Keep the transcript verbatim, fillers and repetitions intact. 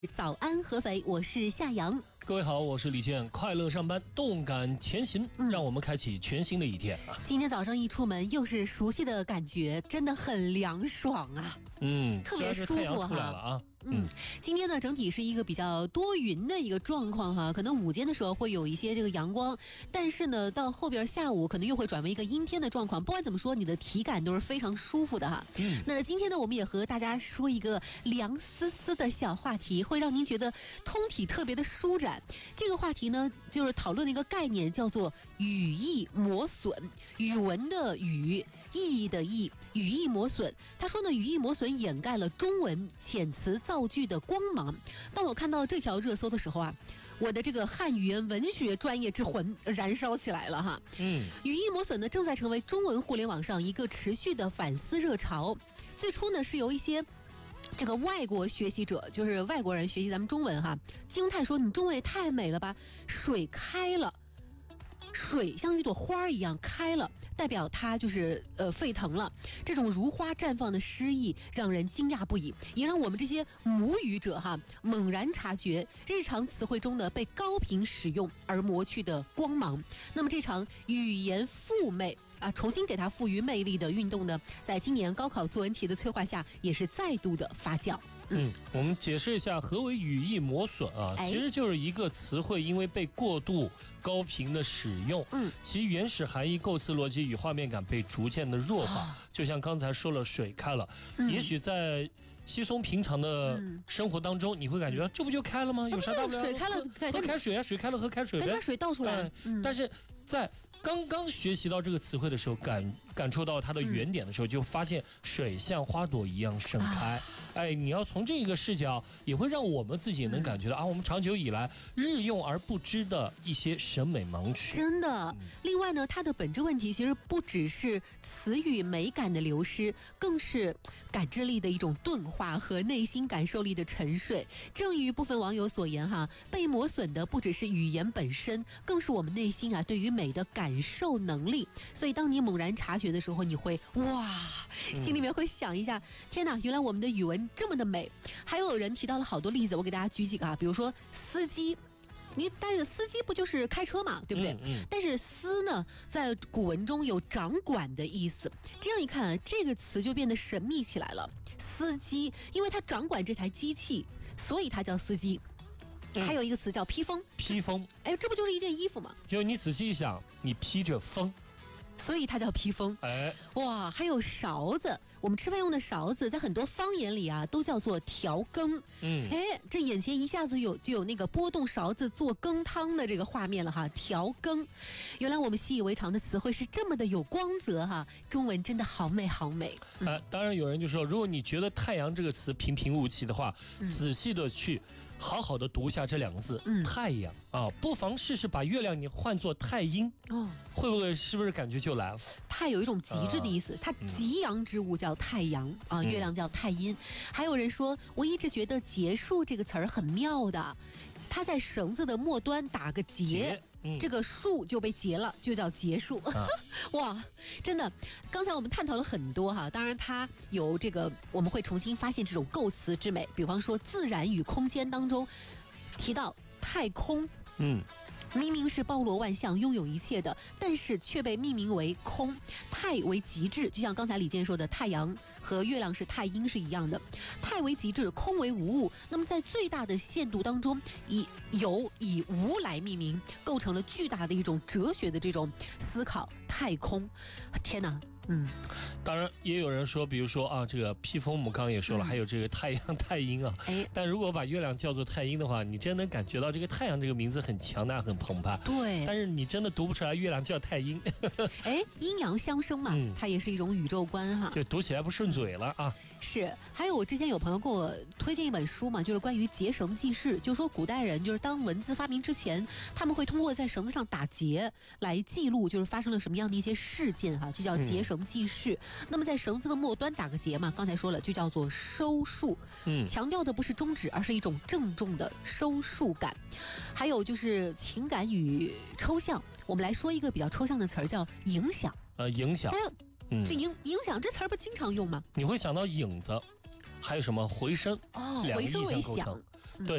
早安合肥，我是夏阳。 各位好，我是李健。快乐上班，动感前行，嗯、让我们开启全新的一天啊！ 今天早上一出门，又是熟悉的感觉，真的很凉爽啊！ 嗯， 特别舒服哈。 出来了啊！ 嗯，今天呢，整体是一个比较多云的一个状况哈，可能午间的时候会有一些这个阳光，但是呢，到后边下午可能又会转为一个阴天的状况。不管怎么说，你的体感都是非常舒服的哈。嗯，那今天呢，我们也和大家说一个凉丝丝的小话题，会让您觉得通体特别的舒展。这个话题呢，就是讨论的一个概念，叫做语义磨损。语文的语，意义的义，语义磨损。他说呢，语义磨损掩盖了中文遣词造句的光芒。当我看到这条热搜的时候啊，我的这个汉语言文学专业之魂燃烧起来了哈。嗯，语义磨损呢，正在成为中文互联网上一个持续的反思热潮。最初呢，是由一些这个外国学习者，就是外国人学习咱们中文哈，惊叹说：“你中文也太美了吧，水开了。”水像一朵花一样开了，代表它就是呃沸腾了。这种如花绽放的诗意让人惊讶不已，也让我们这些母语者哈猛然察觉日常词汇中呢被高频使用而磨去的光芒。那么这场语言复魅啊，重新给它赋予魅力的运动呢，在今年高考作文题的催化下，也是再度的发酵。 嗯，我们解释一下何为语义磨损啊，其实就是一个词汇因为被过度高频的使用，嗯，其原始含义、构词逻辑与画面感被逐渐的弱化。啊、就像刚才说了，水开了，嗯、也许在稀松平常的生活当中，嗯、你会感觉这不就开了吗？有啥大不了？ 水开了， 喝开水啊，水开了喝开水呗， 把水倒出来。 嗯、但是在刚刚学习到这个词汇的时候，感感触到它的原点的时候，就发现水像花朵一样盛开。啊、哎，你要从这个视角，也会让我们自己能感觉到、嗯、啊，我们长久以来日用而不知的一些审美盲区。 真的。嗯、另外呢，它的本质问题其实不只是词语美感的流失，更是感知力的一种钝化和内心感受力的沉睡。正如部分网友所言哈，被磨损的不只是语言本身，更是我们内心啊对于美的感感受能力。所以当你猛然察觉的时候，你会哇，心里面会想一下、嗯、天哪，原来我们的语文这么的美。还有人提到了好多例子，我给大家举几个啊，比如说司机，你带着司机不就是开车嘛，对不对？嗯嗯、但是司呢，在古文中有掌管的意思，这样一看、啊、这个词就变得神秘起来了。司机，因为他掌管这台机器，所以他叫司机。还有一个词叫披风， 披风， 哎，这不就是一件衣服吗？ 就你仔细一想，你披着风， 所以它叫披风。哎，哇，还有勺子，我们吃饭用的勺子，在很多方言里啊，都叫做调羹。嗯，哎，这眼前一下子有就有那个拨动勺子做羹汤的这个画面了哈。调羹，原来我们习以为常的词汇是这么的有光泽哈。中文真的好美好美。 嗯、呃，当然有人就说，如果你觉得太阳这个词平平无奇的话，嗯、仔细的去好好的读一下这两个字，嗯、太阳啊，不妨试试把月亮你换作太阴，哦，会不会是不是感觉就来了？ 太有一种极致的意思，啊、它极阳之物叫太阳啊，嗯、月亮叫太阴。还有人说，我一直觉得结束这个词儿很妙的，它在绳子的末端打个结。结嗯、这个束就被结了，就叫结束。啊、哇，真的！刚才我们探讨了很多哈，当然它有这个，我们会重新发现这种构词之美。比方说，自然与空间当中提到太空，嗯，明明是包罗万象、拥有一切的，但是却被命名为空。太为极致，就像刚才李健说的，太阳和月亮是太阴是一样的。太为极致，空为无物。那么在最大的限度当中，以有以无来命名，构成了巨大的一种哲学的这种思考。太空，天哪！嗯， 当然也有人说，比如说啊，这个披风我们刚刚也说了，嗯、还有这个太阳、太阴啊。哎，但如果把月亮叫做太阴的话，你真能感觉到这个太阳这个名字很强大、很澎湃。 对， 但是你真的读不出来月亮叫太阴。 哎，阴阳相生嘛，嗯、它也是一种宇宙观哈。 就读起来不顺嘴了啊。 是，还有我之前有朋友给我推荐一本书嘛，就是关于结绳记事，就说古代人就是当文字发明之前，他们会通过在绳子上打结来记录，就是发生了什么样的一些事件哈，就叫结绳记事。嗯、那么在绳子的末端打个结嘛，刚才说了就叫做收束。嗯，强调的不是终止，而是一种郑重的收束感。还有就是情感与抽象，我们来说一个比较抽象的词儿叫影响。 呃，影响。 嗯，这影影响这词儿不经常用吗？ 你会想到影子，还有什么回声？ 哦，回声为响。